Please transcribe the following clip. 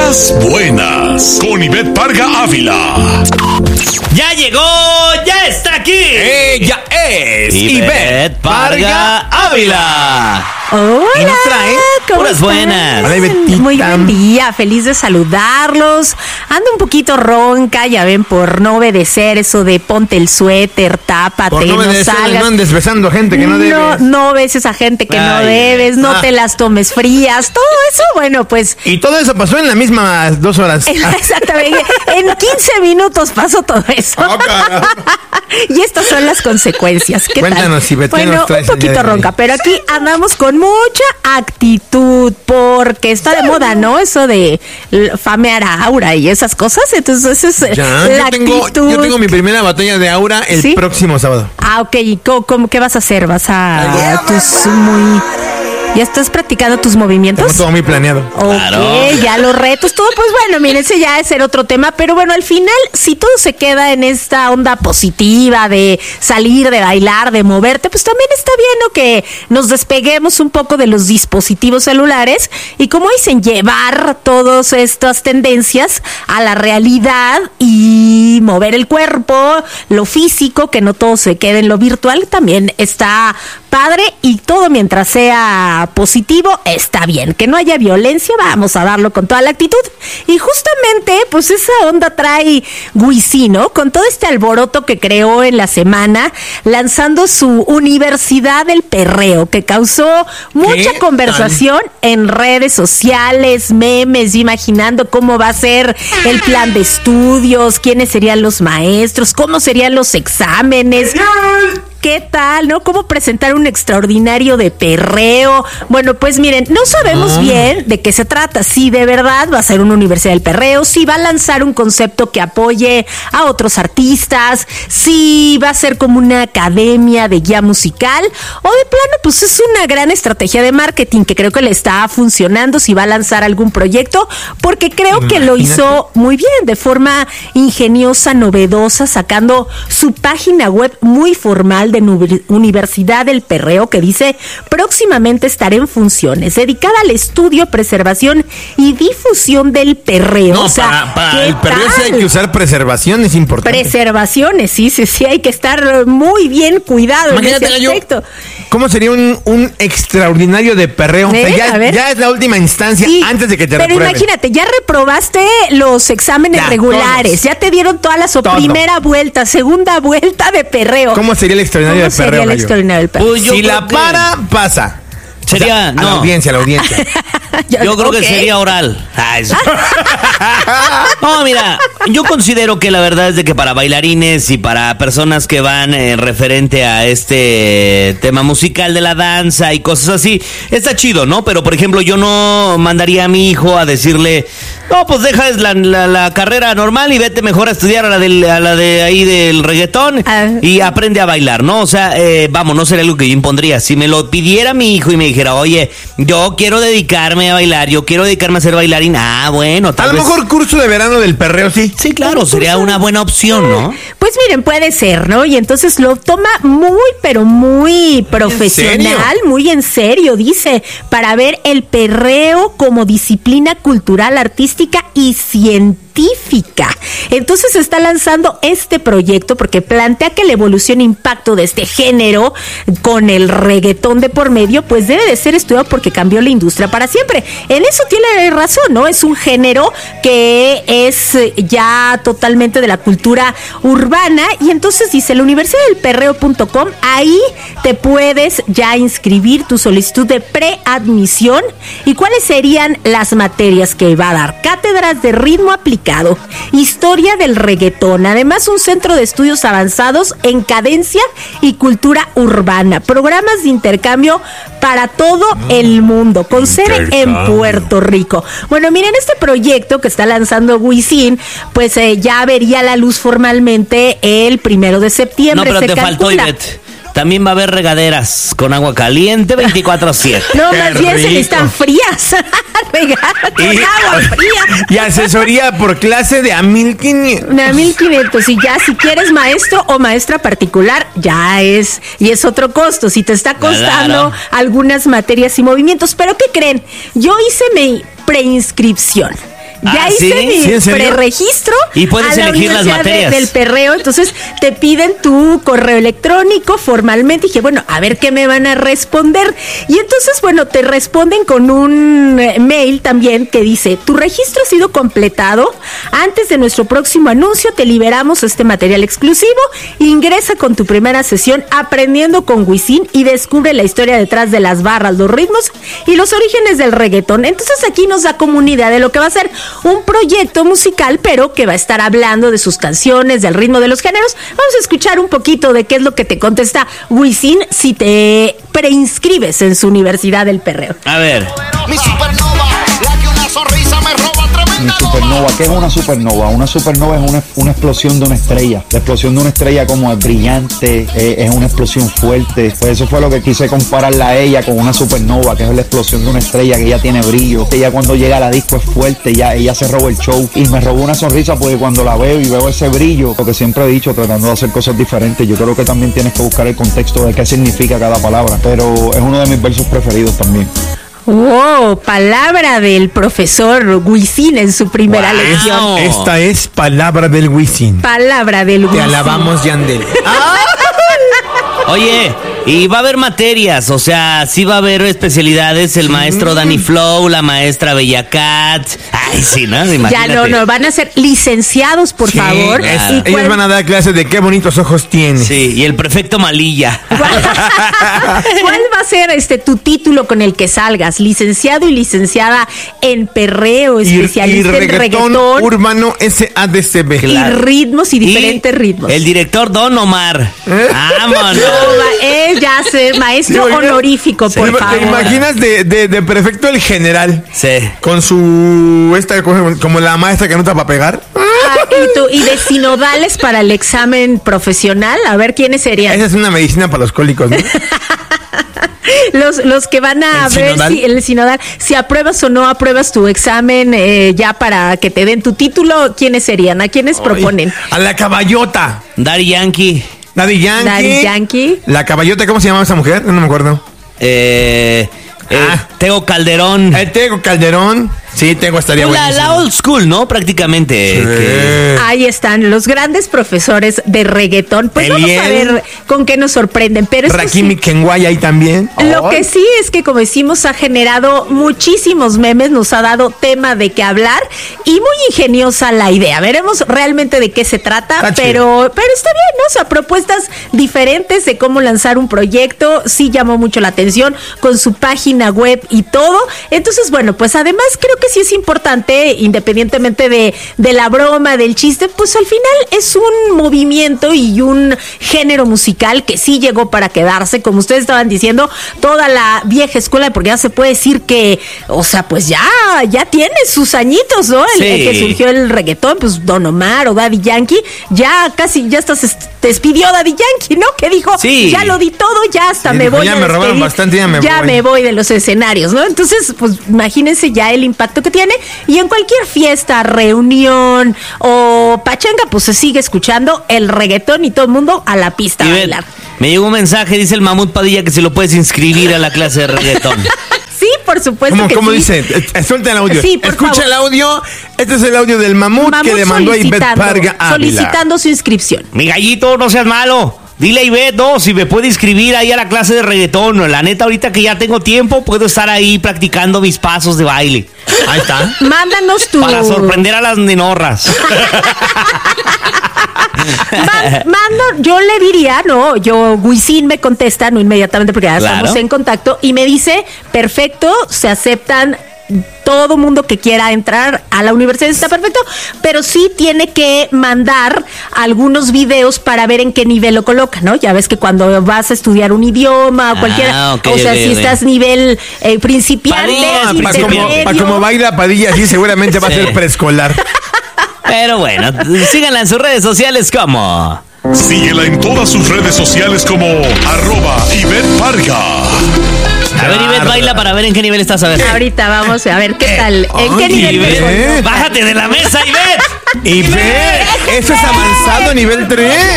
Las buenas con Ivette Parga Ávila. ¡Ya llegó! ¡Ya está aquí! Ella es Ivette Parga Ávila. Hola, ¿Qué nos trae? ¿cómo Puras están? buenas. Hola, Ivetita. Muy buen día, feliz de saludarlos. Ando un poquito ronca, ya ven, por no obedecer eso de ponte el suéter, tápate, Por no obedecer, salgas. no andes besando gente que no debes. No beses a gente que no Ay, debes, no ah. te las tomes frías, todo eso, bueno, pues... Y todo eso pasó en las mismas 2 horas. Exactamente, en 15 minutos pasó todo eso. Y estas son las consecuencias. ¿Qué Cuéntanos, tal? Ivette, ¿qué Bueno, nos traes un el día poquito de hoy? ronca, pero aquí andamos con mucha actitud, porque está de moda, ¿no? Eso de famear a Aura y esas cosas. Entonces, esa es Ya, la yo tengo mi primera batalla de Aura el ¿Sí? próximo sábado. Ah, ok. ¿Y qué vas a hacer? ¿Vas a ¿Ya estás practicando tus movimientos? Tengo todo muy planeado. Ok, Claro. ya los retos, todo, pues bueno, miren, ese ya es ser otro tema, pero bueno, al final, si todo se queda en esta onda positiva de salir, de bailar, de moverte, pues también está bien, ¿no? Que nos despeguemos un poco de los dispositivos celulares y, como dicen, llevar todas estas tendencias a la realidad y mover el cuerpo, lo físico, que no todo se quede en lo virtual, también está padre, y todo mientras sea positivo está bien. Que no haya violencia, vamos a darlo con toda la actitud. Y justamente, pues esa onda trae Wisin, ¿no? Con todo este alboroto que creó en la semana, lanzando su Universidad del Perreo, que causó mucha ¿Qué conversación en redes sociales, memes, imaginando cómo va a ser el plan de estudios, quiénes serían los maestros, cómo serían los exámenes. ¿Qué tal, no? ¿Cómo presentar un extraordinario de perreo? Bueno, pues miren, no sabemos bien de qué se trata. Si de verdad va a ser una universidad del perreo, si va a lanzar un concepto que apoye a otros artistas, si va a ser como una academia de guía musical, o de plano, pues es una gran estrategia de marketing que creo que le está funcionando, si va a lanzar algún proyecto, porque creo que lo hizo muy bien, de forma ingeniosa, novedosa, sacando su página web muy formal de Universidad del Perreo, que dice: próximamente estaré en funciones, dedicada al estudio, preservación y difusión del perreo. No, o sea, para ¿qué el perreo sí hay tal? que usar preservación, es importante. Preservaciones, sí, hay que estar muy bien cuidado en ese Imagínate, Gallo, aspecto. ¿cómo sería un extraordinario de perreo? O sea, A ver. ya es la última instancia Sí, antes de que te pero reprueben. imagínate, ya reprobaste los exámenes Ya, regulares, todos. ya te dieron todas las Todo. primera vuelta, segunda vuelta de perreo. ¿Cómo sería el extraordinario ¿Cómo de sería perreo, el Gallo? extraordinario del perreo? Pues yo Si creo la que pasa. sería, A la no, audiencia. yo creo Ok. que sería oral. No, mira, yo considero que la verdad es de que para bailarines y para personas que van referente a este tema musical de la danza y cosas así, está chido, ¿no? Pero, por ejemplo, yo no mandaría a mi hijo a decirle: no, pues deja la carrera normal y vete mejor a estudiar a la de ahí del reggaetón y aprende a bailar, ¿no? O sea, vamos, no sería algo que yo impondría. Si me lo pidiera mi hijo y me dijera: oye, yo quiero dedicarme a bailar, yo quiero dedicarme a ser bailarín, bueno, A tal lo vez... mejor curso de verano del perreo, sí. Sí, claro, sería una buena opción, ¿no? Pues miren, puede ser, ¿no? Y entonces lo toma muy, pero muy profesional, muy en serio, dice, para ver el perreo como disciplina cultural, artística y científica. Entonces está lanzando este proyecto porque plantea que la evolución e impacto de este género con el reggaetón de por medio, pues debe de ser estudiado porque cambió la industria para siempre. En eso tiene razón, ¿no? Es un género que es ya totalmente de la cultura urbana, y entonces dice la Universidad del Perreo.com, ahí te puedes ya inscribir tu solicitud de preadmisión. ¿Y cuáles serían las materias que va a dar? Cátedras de ritmo aplicado, historia del reggaetón, además un centro de estudios avanzados en cadencia y cultura urbana, programas de intercambio para todo el mundo, con sede en Puerto Rico. Bueno, miren, este proyecto que está lanzando Wisin, pues ya vería la luz formalmente el 1 de septiembre. No, pero se te faltó, calcula. Ivette. También va a haber regaderas con agua caliente 24/7. No, Qué más bien se rico. necesitan frías. Regadas con agua fría. Y asesoría por clase de a 1,500. Una 1,500, y ya si quieres maestro o maestra particular, ya es, y es otro costo, si te está costando Claro. algunas materias y movimientos. Pero ¿qué creen? Yo hice mi preinscripción. Ya hice mi ¿Sí, en serio? preregistro. Y puedes a la elegir las Universidad materias. del perreo. Entonces te piden tu correo electrónico formalmente. Y dije, bueno, a ver qué me van a responder. Y entonces, bueno, te responden con un mail también que dice: tu registro ha sido completado. Antes de nuestro próximo anuncio te liberamos este material exclusivo. Ingresa con tu primera sesión Aprendiendo con Wisin y descubre la historia detrás de las barras, los ritmos y los orígenes del reggaetón. Entonces aquí nos da como una idea de lo que va a ser un proyecto musical, pero que va a estar hablando de sus canciones, del ritmo, de los géneros. Vamos a escuchar un poquito de qué es lo que te contesta Wisin si te preinscribes en su Universidad del Perreo. A ver. Mi supernova, la que una sonrisa me roba tremenda. Mi supernova, ¿qué es una supernova? Una supernova es una explosión de una estrella. La explosión de una estrella como es brillante, es una explosión fuerte. Pues eso fue lo que quise compararla a ella con una supernova, que es la explosión de una estrella que ella tiene brillo. Ella cuando llega a la disco es fuerte, ella se robó el show y me robó una sonrisa porque cuando la veo y veo ese brillo, lo que siempre he dicho, tratando de hacer cosas diferentes, yo creo que también tienes que buscar el contexto de qué significa cada palabra, pero es uno de mis versos preferidos también. Wow, palabra del profesor Wisin en su primera Wow. lección. Esta es palabra del Wisin. Palabra del Te Wisin. alabamos, Yandel. Oye, y va a haber materias, o sea, sí va a haber especialidades, el maestro Danny Flow, la maestra Bella Cat. Ay, sí, ¿no? Ya Imagínate. no, van a ser licenciados, por Sí, favor. claro. ¿Y ellos van a dar clases de qué bonitos ojos tienes. Sí, y el prefecto Malilla. ¿Cuál va a ser tu título con el que salgas? Licenciado y licenciada en perreo, Y especialista en reggaetón urbano SADCB. y ritmos y diferentes ritmos. El director Don Omar. Vámonos. Ya sé, maestro ¿Te imaginas? honorífico, por ¿Te favor. imaginas de prefecto el general? Sí. Con su como la maestra que nota para pegar. Y de sinodales para el examen profesional, a ver quiénes serían. Esa es una medicina para los cólicos, ¿no? Los que van a ¿El ver sinodal? si el sinodal, si apruebas o no apruebas tu examen ya para que te den tu título, ¿quiénes serían? ¿A quiénes proponen? A la caballota. Daddy Yankee. Daddy Yankee. Daddy Yankee. La caballota, ¿cómo se llamaba esa mujer? No me acuerdo. Tego Calderón. Tego Calderón. Sí, Tego estaría la buenísimo. old school, ¿no? Prácticamente. Que- Ahí están los grandes profesores de reggaetón. Pues vamos a Eliel. ver con qué nos sorprenden. Pero esto Rakimi sí, Kenway ahí también. lo Ay. que sí es que, como decimos, ha generado muchísimos memes, nos ha dado tema de qué hablar y muy ingeniosa la idea. Veremos realmente de qué se trata, Está pero está bien, ¿no? O sea, propuestas diferentes de cómo lanzar un proyecto, sí llamó mucho la atención con su página web y todo. Entonces, bueno, pues además creo que sí es importante, independientemente de la broma, del chiste, pues al final es un movimiento y un género musical que sí llegó para quedarse, como ustedes estaban diciendo, toda la vieja escuela, porque ya se puede decir que, o sea, pues ya tiene sus añitos, ¿no? El Sí. que surgió el reggaetón, pues Don Omar o Daddy Yankee, ya hasta se despidió Daddy Yankee, ¿no? Que dijo, Sí. ya lo di todo, ya hasta Sí, me dijo, voy ya a me robaron despedir, bastante, ya me voy. de los escenarios, ¿no? Entonces, pues imagínense ya el impacto que tiene, y en cualquier fiesta, reunión o pachanga, pues se sigue escuchando el reggaetón y todo el mundo a la pista a Y ve, bailar. me llegó un mensaje, dice el Mamut Padilla, que si lo puedes inscribir a la clase de reggaetón. Sí, por supuesto que ¿Cómo sí. dice? Suelta el audio. Sí, por Escucha favor. el audio. Este es el audio del mamut que le mandó a Ivette Parga Ávila. solicitando su inscripción. Mi gallito, no seas malo. Dile a Ivette, no, si me puede inscribir ahí a la clase de reggaetón. La neta, ahorita que ya tengo tiempo, puedo estar ahí practicando mis pasos de baile. Ahí está. Mándanos tu... Para sorprender a las nenorras. Yo le diría, Wisin me contesta, no inmediatamente porque ya Claro. estamos en contacto, y me dice, perfecto, se aceptan todo mundo que quiera entrar a la universidad, está perfecto, pero sí tiene que mandar algunos videos para ver en qué nivel lo coloca, ¿no? Ya ves que cuando vas a estudiar un idioma o cualquiera, ok, o sea, ok, si ok. estás nivel principiante, Padilla, intermedio. Para como baila Padilla, sí, seguramente va a Sí. ser preescolar. Pero bueno, síganla en sus redes sociales como... Síguela en todas sus redes sociales como @Ivette Parga. A ver, Ivette, baila para ver en qué nivel estás, a ver. Ahorita vamos a ver qué tal, en qué Ay, nivel me Ivette. encuentro. Bájate de la mesa, Ivette. Y ve, eso es avanzado nivel 3.